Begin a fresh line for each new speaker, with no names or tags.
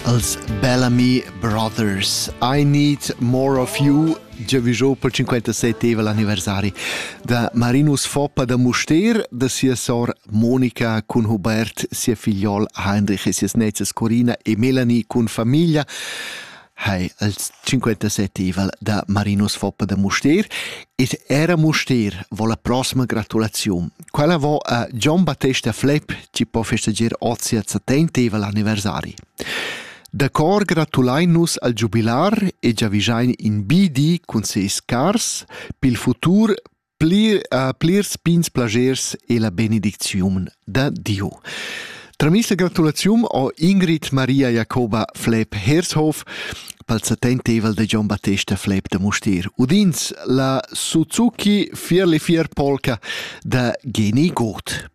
Els Bellamy Brothers. I Need More of You. Giavisò per 57 l'anniversari da Marinus Foppa da Muster, da sia sor Monica con Hubert, sia figliol Heinrich e sia netzes Corina e Melanie con famiglia. Hai il 57 da Marinus Foppa da Muster ed era Muster vo la prossima gratulazione. Quella vo a John Battista Flepp ci può festeggiare oggi a 70 l'anniversari. D'accordo, gratulai-nus al jubilar e già visain in BD con sei scars pil futur plirs pins plagers e la benedizione da Dio. Tramis la gratulazione a Ingrid Maria Jacoba Flepp Hershof pel 70 de John Battista Flepp de Muster. Udins la Suzuki 4x4 Polka da Geni Goth.